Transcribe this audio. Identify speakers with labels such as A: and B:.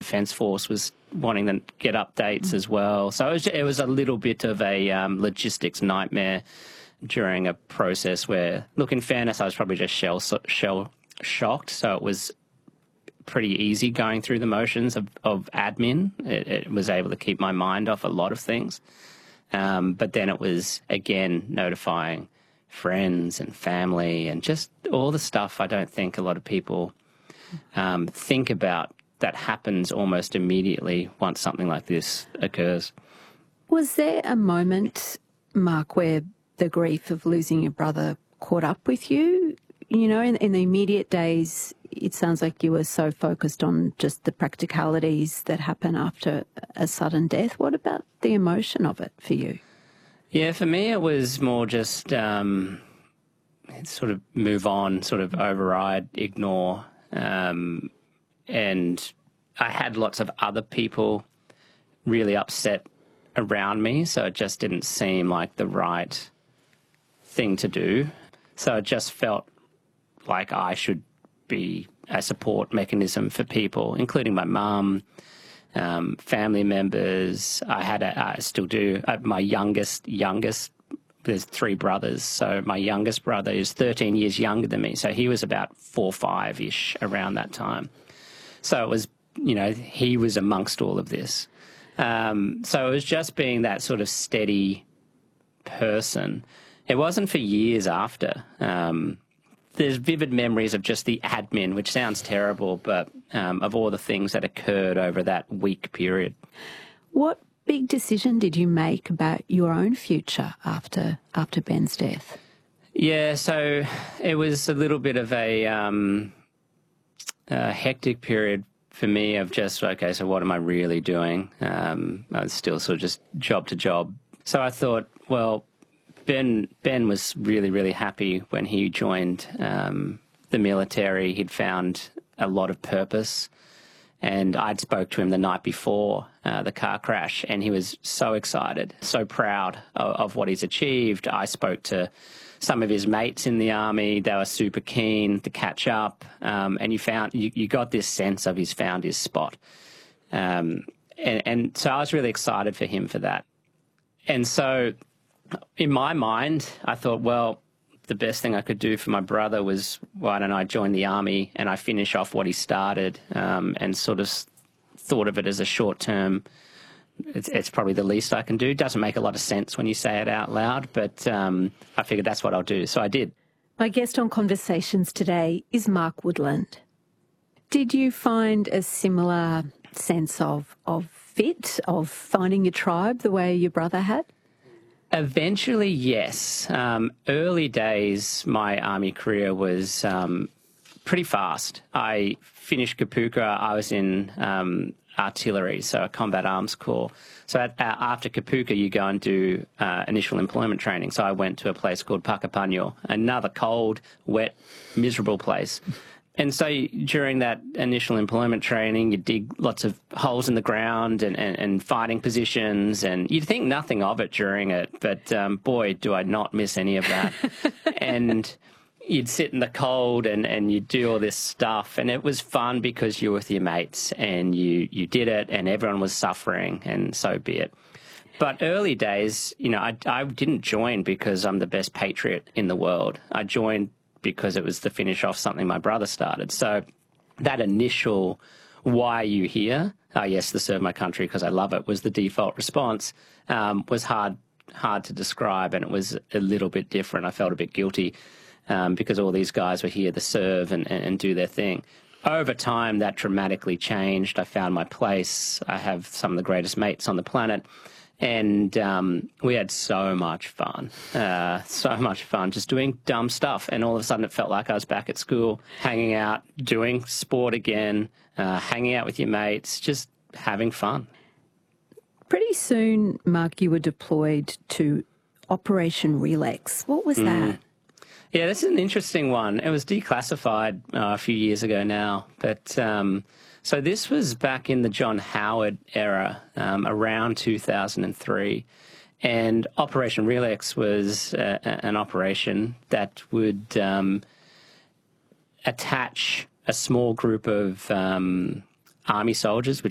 A: Defence Force was wanting to get updates as well. So it was a little bit of a logistics nightmare during a process where, look, in fairness, I was probably just shell shocked. So it was pretty easy going through the motions of admin. It was able to keep my mind off a lot of things. But then it was, again, notifying friends and family and just all the stuff I don't think a lot of people think about that happens almost immediately once something like this occurs.
B: Was there a moment, Mark, where the grief of losing your brother caught up with you? You know, in the immediate days, it sounds like you were so focused on just the practicalities that happen after a sudden death. What about the emotion of it for you?
A: Yeah, for me it was more just sort of move on, sort of override, ignore. And I had lots of other people really upset around me, so it just didn't seem like the right thing to do. So it just felt like I should be a support mechanism for people, including my mum, family members. I still do. My youngest, there's 3 brothers, so my youngest brother is 13 years younger than me, so he was about 4 or 5-ish around that time. So it was, you know, he was amongst all of this. So it was just being that sort of steady person. It wasn't for years after. There's vivid memories of just the admin, which sounds terrible, but of all the things that occurred over that week period.
B: What big decision did you make about your own future after Ben's death?
A: Yeah, so it was a little bit of a hectic period for me of just, okay, so what am I really doing? I was still sort of just job to job. So I thought, well, Ben was really, really happy when he joined the military. He'd found a lot of purpose. And I'd spoke to him the night before the car crash, and he was so excited, so proud of what he's achieved. I spoke to some of his mates in the army. They were super keen to catch up, and you got this sense of he's found his spot. And so I was really excited for him for that. And so in my mind, I thought, well, the best thing I could do for my brother was, why don't I join the army and I finish off what he started, and sort of thought of it as a short-term, it's probably the least I can do. It doesn't make a lot of sense when you say it out loud, but I figured that's what I'll do, so I did.
B: My guest on Conversations today is Mark Woodland. Did you find a similar sense of fit, of finding your tribe the way your brother had?
A: Eventually, yes. Early days, my army career was pretty fast. I finished Kapooka. I was in artillery, so a combat arms corps. So after Kapooka, you go and do initial employment training. So I went to a place called Puckapunyal, another cold, wet, miserable place. And so during that initial employment training, you dig lots of holes in the ground and fighting positions, and you'd think nothing of it during it, but boy, do I not miss any of that. And you'd sit in the cold and you'd do all this stuff, and it was fun because you were with your mates and you did it, and everyone was suffering, and so be it. But early days, you know, I didn't join because I'm the best patriot in the world. I joined because it was to finish off something my brother started. So that initial, why are you here? Oh, yes, to serve my country because I love it, was the default response, was hard to describe, and it was a little bit different. I felt a bit guilty because all these guys were here to serve and do their thing. Over time, that dramatically changed. I found my place. I have some of the greatest mates on the planet. And we had so much fun just doing dumb stuff. And all of a sudden it felt like I was back at school, hanging out, doing sport again, hanging out with your mates, just having fun.
B: Pretty soon, Mark, you were deployed to Operation Relax. What was that?
A: Yeah, this is an interesting one. It was declassified a few years ago now, but so this was back in the John Howard era, around 2003, and Operation Relax was an operation that would attach a small group of army soldiers,